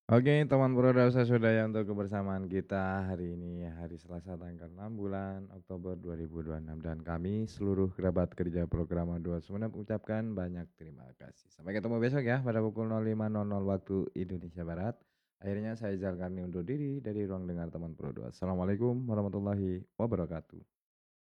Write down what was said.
Oke, teman Prodasa Swadaya untuk kebersamaan kita hari ini hari Selasa tanggal 6 bulan Oktober 2026 dan kami seluruh kerabat kerja program A2 Sumeneb ucapkan banyak terima kasih. Sampai ketemu besok ya pada pukul 05.00 waktu Indonesia Barat. Akhirnya saya Zalkarni undur diri dari ruang dengar teman Pro 2. Assalamualaikum warahmatullahi wabarakatuh.